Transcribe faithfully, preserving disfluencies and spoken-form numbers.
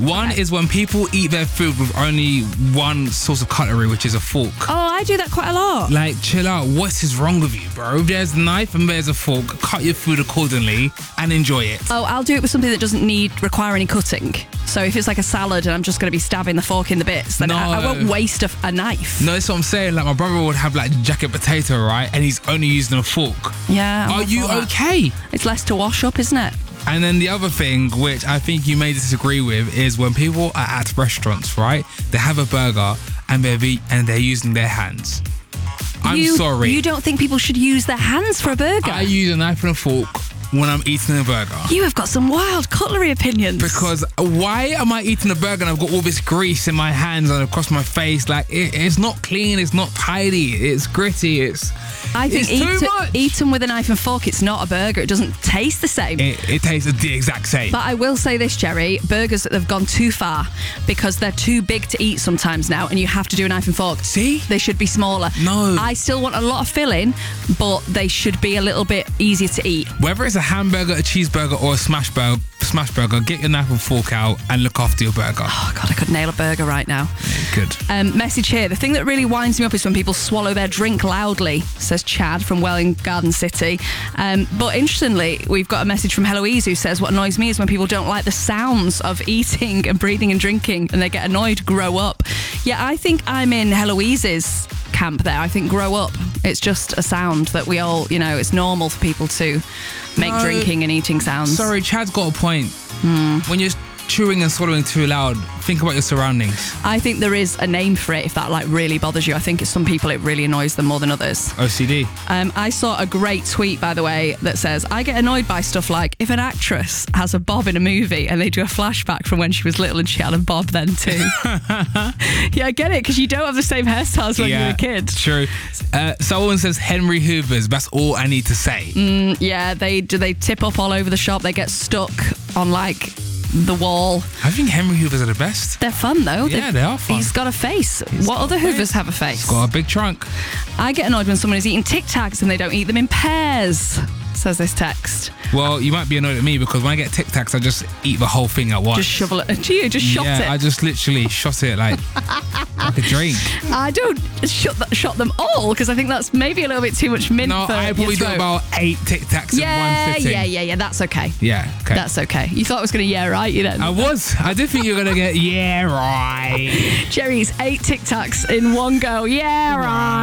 One Okay. is when people eat their food with only one source of cutlery, which is a fork. Oh, I do that quite a lot. Like, chill out. What is wrong with you, bro? There's a knife and there's a fork. Cut your food accordingly and enjoy it. Oh, I'll do it with something that doesn't need require any cutting. So if it's like a salad and I'm just going to be stabbing the fork in the bits, then No. I, I won't waste a, a knife. No, that's what I'm saying. Like, my brother would have like jacket potato, right? And he's only using a fork. Yeah. I'm Are all you for that. okay? It's less to wash up, isn't it? And then the other thing, which I think you may disagree with, is when people are at restaurants, right? They have a burger and they're ve- and they're using their hands. I'm you, sorry. You don't think people should use their hands for a burger? I use a knife and a fork when I'm eating a burger. You have got some wild cutlery opinions. Because why am I eating a burger and I've got all this grease in my hands and across my face? Like, it, it's not clean, it's not tidy, it's gritty, it's I think it's too eat, much. eat them with a knife and fork. It's not a burger. It doesn't taste the same. It, it tastes the exact same. But I will say this, Jerry, burgers that have gone too far because they're too big to eat sometimes now and you have to do a knife and fork. See? They should be smaller. No. I still want a lot of filling, but they should be a little bit easier to eat. Whether it's a hamburger, a cheeseburger, or a smash burger, smash burger, get your knife and fork out and look after your burger. Oh, God, I could nail a burger right now. Good. Um, message here. The thing that really winds me up is when people swallow their drink loudly, says Chad from Welling Garden City. Um, but interestingly, we've got a message from Heloise who says, what annoys me is when people don't like the sounds of eating and breathing and drinking and they get annoyed. Grow up. Yeah, I think I'm in Heloise's camp there. I think grow up. It's just a sound that we all, you know, it's normal for people to make No. drinking and eating sounds. Sorry, Chad's got a point. Hmm. When you're chewing and swallowing too loud, think about your surroundings. I think there is a name for it if that like really bothers you. I think it's some people it really annoys them more than others. O C D. Um, I saw a great tweet, by the way, that says, I get annoyed by stuff like if an actress has a bob in a movie and they do a flashback from when she was little and she had a bob then too. Yeah, I get it, because you don't have the same hairstyles when you were a kid. True. Uh, someone says Henry Hoover's. That's all I need to say. Mm, yeah, they do. They tip up all over the shop. They get stuck on like the wall. I think Henry Hoover's are the best. They're fun though. Yeah, they are fun. He's got a face. He's what got other a face. Hoovers have a face? He's got a big trunk. I get annoyed when someone is eating Tic Tacs and they don't eat them in pairs, says this text. Well, you might be annoyed at me because when I get Tic Tacs, I just eat the whole thing at once. Just shovel it. Do you just shot yeah, it? I just literally shot it like like a drink. I don't shot, th- shot them all because I think that's maybe a little bit too much mint No, for I your probably do throat. about eight Tic Tacs in yeah, one sitting. yeah, yeah, yeah. That's okay. Yeah, okay. That's okay. You thought I was going to yeah right, you then? I was. I did think you were going to get yeah, right. Jerry's eight Tic Tacs in one go. Yeah, right.